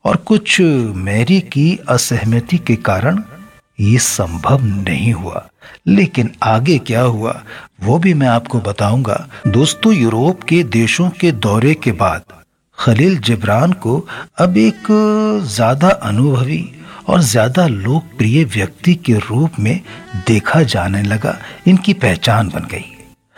और कुछ मैरी की असहमति के कारण ये संभव नहीं हुआ। लेकिन आगे क्या हुआ वो भी मैं आपको बताऊंगा। दोस्तों, यूरोप के देशों के दौरे के बाद खलील जिब्रान को अब एक ज्यादा अनुभवी और ज्यादा लोकप्रिय व्यक्ति के रूप में देखा जाने लगा। इनकी पहचान बन गई।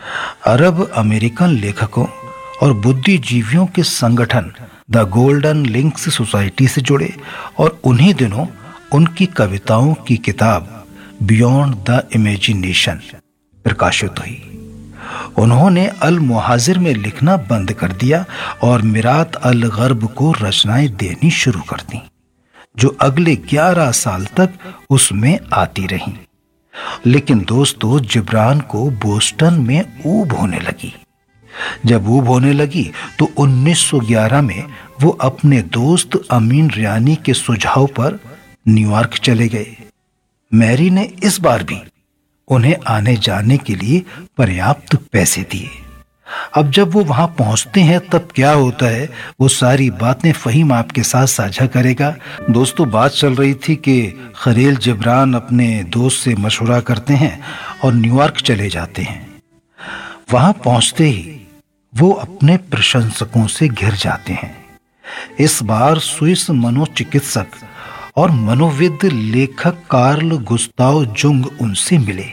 अरब अमेरिकन लेखकों और बुद्धिजीवियों के संगठन द गोल्डन लिंक्स सोसाइटी से जुड़े और उन्हीं दिनों उनकी कविताओं की किताब बियॉन्ड द इमेजिनेशन प्रकाशित हुई। उन्होंने अल मुहाजिर में लिखना बंद कर दिया और मिरात अल गर्ब को रचनाएं देनी शुरू कर दी, जो अगले 11 साल तक उसमें आती रहीं। लेकिन दोस्तों, जिब्रान को बोस्टन में ऊब होने लगी। जब ऊब होने लगी तो 1911 में वो अपने दोस्त अमीन रियानी के सुझाव पर न्यूयॉर्क चले गए। मैरी ने इस बार भी उन्हें आने जाने के लिए पर्याप्त पैसे दिए। अब जब वो वहां पहुंचते हैं तब क्या होता है वो सारी बातें फहीम आपके साथ साझा करेगा। दोस्तों, बात चल रही थी कि खलील जिब्रान अपने दोस्त से मशवरा करते हैं और न्यूयॉर्क चले जाते हैं। वहां पहुंचते ही वो अपने प्रशंसकों से घिर जाते हैं। इस बार स्विस मनोचिकित्सक और मनोविद लेखक कार्ल गुस्ताव जुंग उनसे मिले।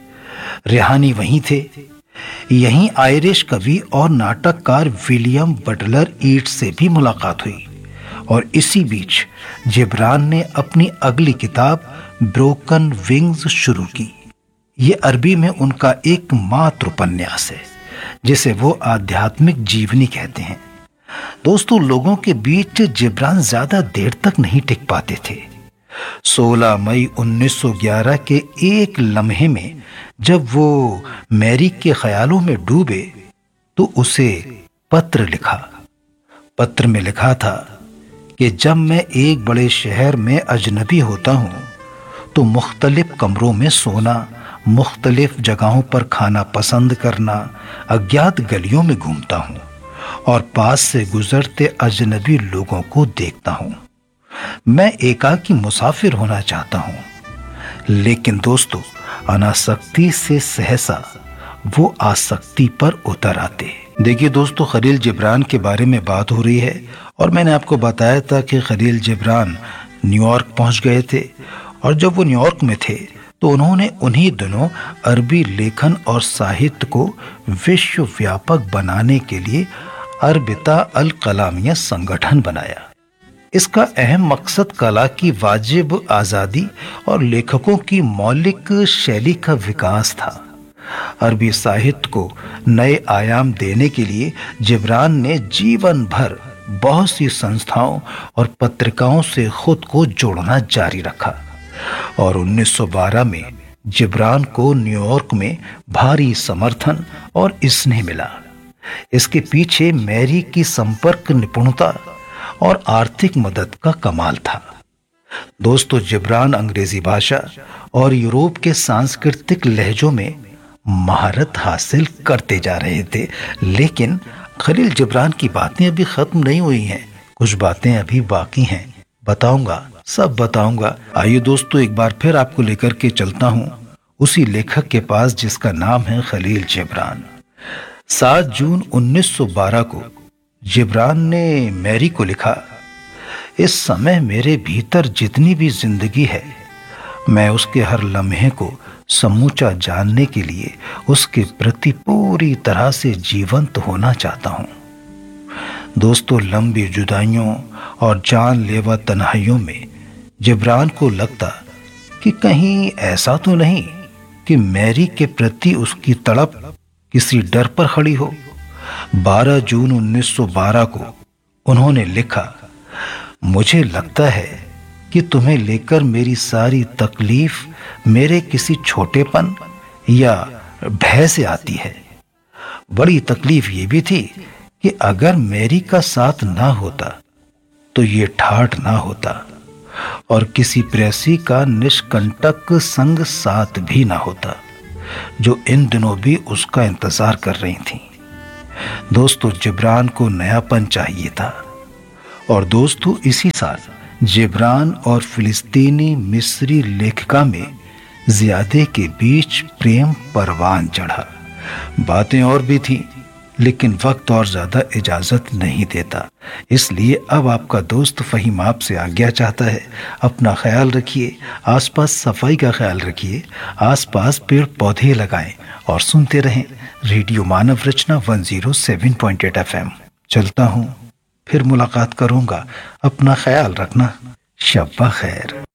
रिहानी वहीं थे। यहीं आयरिश कवि और नाटककार विलियम बटलर ईट से भी मुलाकात हुई। और इसी बीच जिब्रान ने अपनी अगली किताब ब्रोकन विंग्स शुरू की। ये अरबी में उनका एकमात्र उपन्यास है जिसे वो आध्यात्मिक जीवनी कहते हैं। दोस्तों, लोगों के बीच जिब्रान ज्यादा देर तक नहीं टिक पाते थे। 16 मई 1911 के एक लम्हे में जब वो मैरी के ख्यालों में डूबे तो उसे पत्र लिखा। पत्र में लिखा था कि जब मैं एक बड़े शहर में अजनबी होता हूं तो मुख्तलिफ कमरों में सोना, मुख्तलिफ जगहों पर खाना पसंद करना, अज्ञात गलियों में घूमता हूं और पास से गुजरते अजनबी लोगों को देखता हूं। मैं एकाकी मुसाफिर होना चाहता हूं। लेकिन दोस्तों, अनासक्ति से सहसा वो आसक्ति पर उतर आते। देखिए दोस्तों, खलील जिब्रान के बारे में बात हो रही है और मैंने आपको बताया था कि खलील जिब्रान न्यूयॉर्क पहुंच गए थे। और जब वो न्यूयॉर्क में थे तो उन्होंने उन्हीं दिनों अरबी लेखन और साहित्य को विश्वव्यापक बनाने के लिए अरबिता अल कलामिया संगठन बनाया। इसका अहम मकसद कला की वाजिब आज़ादी और लेखकों की मौलिक शैली का विकास था। अरबी साहित्य को नए आयाम देने के लिए जिब्रान ने जीवन भर बहुत सी संस्थाओं और पत्रिकाओं से खुद को जोड़ना जारी रखा। और 1912 में जिब्रान को न्यूयॉर्क में भारी समर्थन और स्नेह मिला। इसके पीछे मैरी की संपर्क निपुणता और आर्थिक मदद का कमाल था। दोस्तों, जिब्रान अंग्रेजी भाषा और यूरोप के सांस्कृतिक लहजों में महारत हासिल करते जा रहे थे। लेकिन खलील जिब्रान की बातें अभी खत्म नहीं हुई हैं। कुछ बातें अभी बाकी हैं। बताऊंगा, सब बताऊंगा। आइए दोस्तों, एक बार फिर आपको लेकर के चलता हूं उसी लेखक के पास जिसका नाम है खलील जिब्रान। 7 जून 1912 को जिब्रान ने मैरी को लिखा, इस समय मेरे भीतर जितनी भी जिंदगी है मैं उसके हर लम्हे को समूचा जानने के लिए उसके प्रति पूरी तरह से जीवंत होना चाहता हूं। दोस्तों, लंबी जुदाइयों और जानलेवा तन्हाइयों में जिब्रान को लगता कि कहीं ऐसा तो नहीं कि मैरी के प्रति उसकी तड़प किसी डर पर खड़ी हो। 12 जून 1912 को उन्होंने लिखा, मुझे लगता है कि तुम्हें लेकर मेरी सारी तकलीफ मेरे किसी छोटेपन या भय से आती है। बड़ी तकलीफ ये भी थी कि अगर मैरी का साथ ना होता तो ये ठाठ ना होता और किसी प्रेसी का निष्कंटक संग साथ भी ना होता जो इन दिनों भी उसका इंतजार कर रही थी। दोस्तों, जिब्रान को नयापन चाहिए था और दोस्तों इसी साल जिब्रान और फिलिस्तीनी मिस्री लेखिका में जियादे के बीच प्रेम परवान चढ़ा। बातें और भी थीं, लेकिन वक्त और ज्यादा इजाजत नहीं देता। इसलिए अब आपका दोस्त फहीम आपसे आज्ञा चाहता है। अपना ख्याल रखिए, आसपास सफाई का ख्याल रखिए, आसपास पेड़ पौधे लगाएं और सुनते रहें रेडियो मानव रचना 107.8 FM। चलता हूं, फिर मुलाकात करूंगा। अपना ख्याल रखना। शब्बा खैर।